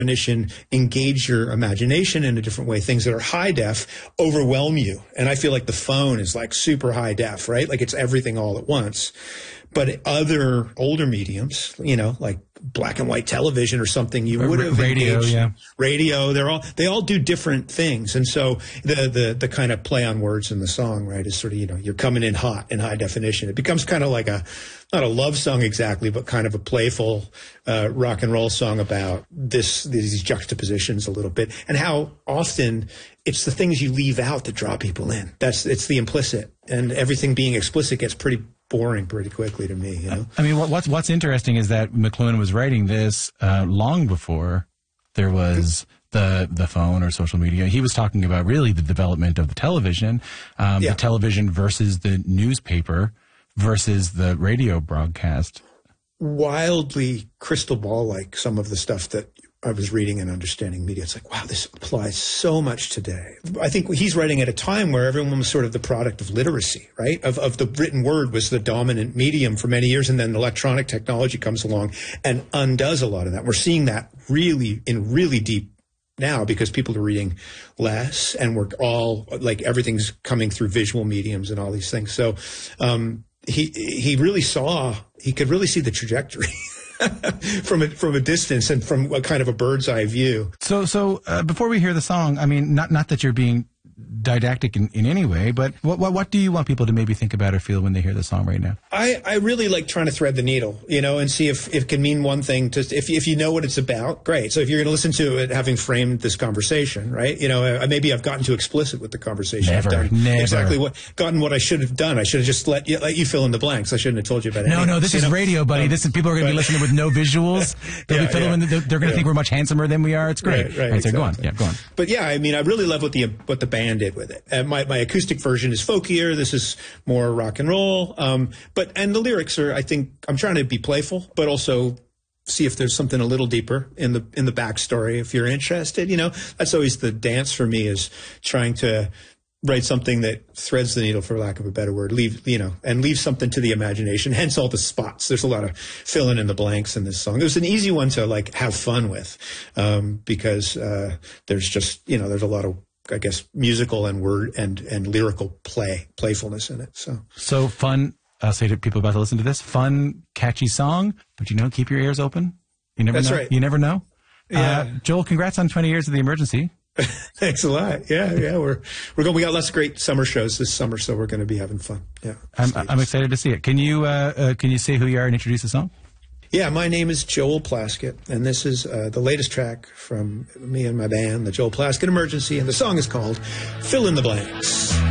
definition engage your imagination in a different way. Things that are high def overwhelm you. And I feel like the phone is like super high def, right? Like it's everything all at once. But other older mediums, you know, like black and white television or something, you would have engaged. Radio, they all do different things. And so the kind of play on words in the song, right, is sort of, you know, you're coming in hot in high definition. It becomes kind of like not a love song exactly, but kind of a playful rock and roll song about these juxtapositions a little bit, and how often it's the things you leave out that draw people in. It's the implicit, and everything being explicit gets pretty boring pretty quickly to me, you know? I mean, what's interesting is that McLuhan was writing this long before there was the phone or social media. He was talking about really the development of the television, the television versus the newspaper versus the radio broadcast. Wildly crystal ball-like, some of the stuff that I was reading and understanding media. It's like, wow, this applies so much today. I think he's writing at a time where everyone was sort of the product of literacy, right? Of the written word was the dominant medium for many years, and then electronic technology comes along and undoes a lot of that. We're seeing that really deep now because people are reading less, and we're all, like, everything's coming through visual mediums and all these things. So he could really see the trajectory. from a distance and from a kind of a bird's eye view. So before we hear the song, I mean, not that you're being didactic in any way, but what do you want people to maybe think about or feel when they hear the song right now? I really like trying to thread the needle, you know, and see if it can mean one thing. If you know what it's about, great. So if you're going to listen to it, having framed this conversation, right? You know, maybe I've gotten too explicit with the conversation. Never. Exactly gotten what I should have done. I should have just let you fill in the blanks. I shouldn't have told you about it. No, this is radio, buddy. People are going to be listening with no visuals. They'll be filling. They're going to think we're much handsomer than we are. It's great. Right, exactly. So go on. But yeah, I mean, I really love what the band did with it. And my acoustic version is folkier. This is more rock and roll. And the lyrics are, I think, I'm trying to be playful, but also see if there's something a little deeper in the backstory. If you're interested, you know, that's always the dance for me, is trying to write something that threads the needle, for lack of a better word, leave something to the imagination. Hence all the spots. There's a lot of filling in the blanks in this song. It was an easy one to like have fun with, because there's just, you know, there's a lot of, I guess, musical and word and lyrical playfulness in it. So fun. I'll say to people about to listen to this, fun, catchy song, but, you know, keep your ears open. You never know. That's right. You never know. Yeah. Joel, congrats on 20 years of The Emergency. Thanks a lot. Yeah. We got lots of great summer shows this summer, so we're going to be having fun. Yeah. I'm excited to see it. Can you say who you are and introduce the song? Yeah, my name is Joel Plaskett, and this is the latest track from me and my band, the Joel Plaskett Emergency, and the song is called Fill in the Blanks.